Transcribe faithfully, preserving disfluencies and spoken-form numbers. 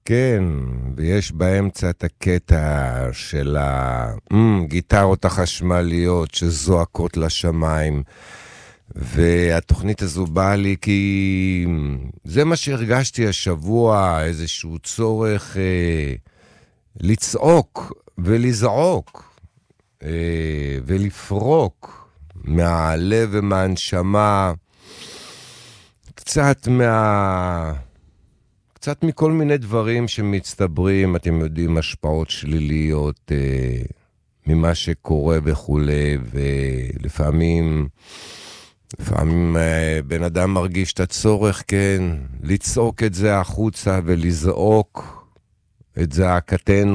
כן, ויש באמצע את הקטע של הגיטרות החשמליות שזועקות לשמיים, והתוכנית הזו באה לי כי זה מה שהרגשתי השבוע, איזשהו צורך אה, לצעוק ולזעוק אה, ולפרוק מהלב ומהנשמה, קצת מה... קצת מכל מיני דברים שמצטברים, אתם יודעים, השפעות שליליות אה, ממה שקורה וכולי, ולפעמים לפעמים אה, בן אדם מרגיש את הצורך, כן, לצעוק את זה החוצה ולזעוק את זעקתנו